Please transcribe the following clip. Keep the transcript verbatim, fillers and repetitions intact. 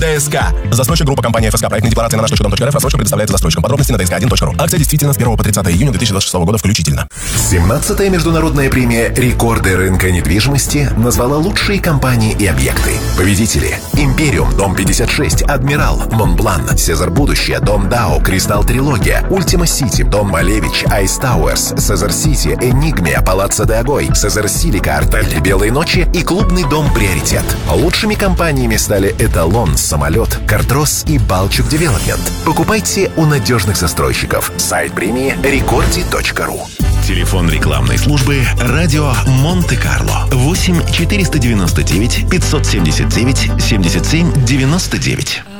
ДСК. Застройщик группа компания ФСК. Проектная декларация на наш точка дом точка рф. Рассрочка предоставляется застройщикам. Подробности на дск один точка ру. Акция действительно с первого по тридцатое июня две тысячи двадцать шестого года включительно. семнадцатая международная премия «Рекорды рынка недвижимости» назвала лучшие компании и объекты. Победители: Империум, Дом пятьдесят шесть, Адмирал, Монблан, Сезар Будущее, Дом Дау, Кристалл Трилогия, Ультима Сити, Дом Малевич, Айс Тауэрс, Сезар Сити, Энигмия, Палаццо де Агой, Сезар Силика, Артель, Белые ночи и клубный дом «Приоритет». Лучшими компаниями стали Эталон, Самолет, Картрос и Балчук Девелопмент. Покупайте у надежных застройщиков. Сайт премии рекорди точка ру. Телефон рекламной службы «Радио Монте-Карло» восемь четыреста девяносто девять пятьсот семьдесят девять семьдесят семь девяносто девять.